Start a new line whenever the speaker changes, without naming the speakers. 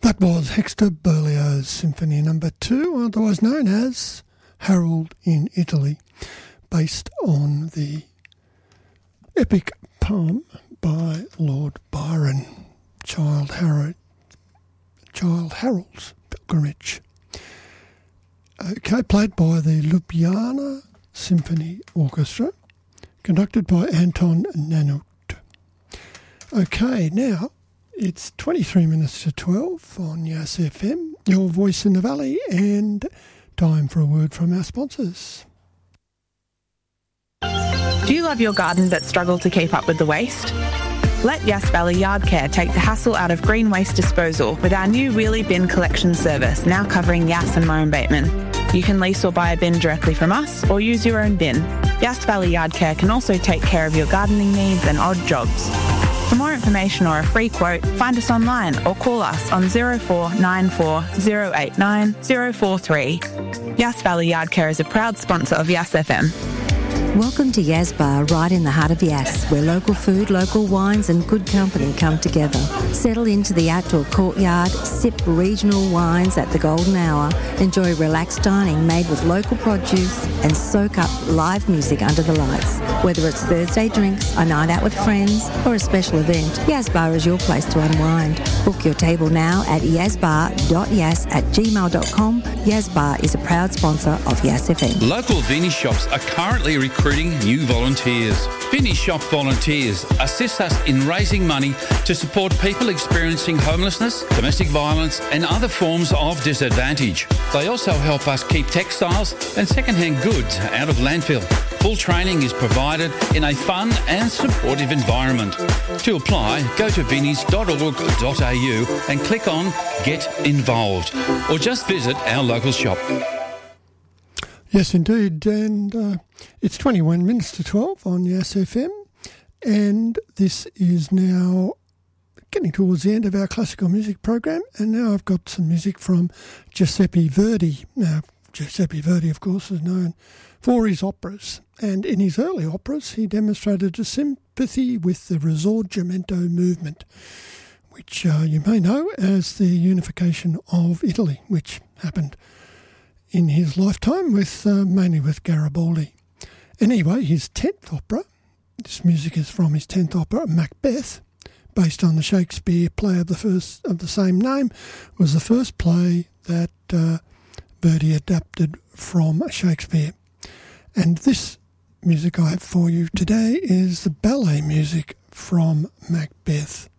That was Hector Berlioz's Symphony No. 2, otherwise known as Harold in Italy, based on the epic poem by Lord Byron, Childe Harold's Pilgrimage. Okay, played by the Ljubljana Symphony Orchestra, conducted by Anton Nanut. Okay, now it's 23 minutes to 12 on Yass FM, your voice in the valley, and time for a word from our sponsors.
Do you love your garden but struggle to keep up with the waste? Let Yass Valley Yard Care take the hassle out of green waste disposal with our new wheelie bin collection service, now covering Yass and Murrumbateman. You can lease or buy a bin directly from us or use your own bin. Yass Valley Yard Care can also take care of your gardening needs and odd jobs. For more information or a free quote, find us online or call us on 0494 089 043. Yass Valley Yard Care is a proud sponsor of Yass FM.
Welcome to Yas Bar, right in the heart of Yass, where local food, local wines and good company come together. Settle into the outdoor courtyard, sip regional wines at the golden hour, enjoy relaxed dining made with local produce, and soak up live music under the lights. Whether it's Thursday drinks, a night out with friends, or a special event, Yas Bar is your place to unwind. Book your table now at yazbar.yas@gmail.com. Yas Bar is a proud sponsor of Yass FM.
Local Vinnie shops are currently recruiting new volunteers. Vinnie Shop volunteers assist us in raising money to support people experiencing homelessness, domestic violence and other forms of disadvantage. They also help us keep textiles and second-hand goods out of landfill. Full training is provided in a fun and supportive environment. To apply, go to vinnies.org.au and click on Get Involved, or just visit our local shop.
Yes, indeed, and it's 21 minutes to 12 on Yass FM, and this is now getting towards the end of our classical music program, and now I've got some music from Giuseppe Verdi. Now, Giuseppe Verdi, of course, is known for his operas, and in his early operas he demonstrated a sympathy with the Risorgimento movement, which you may know as the unification of Italy, which happened in his lifetime, with mainly with Garibaldi. Anyway, his 10th opera, this music is from his 10th opera, Macbeth, based on the Shakespeare play of the same name, was the first play that Verdi adapted from Shakespeare. And this music I have for you today is the ballet music from Macbeth.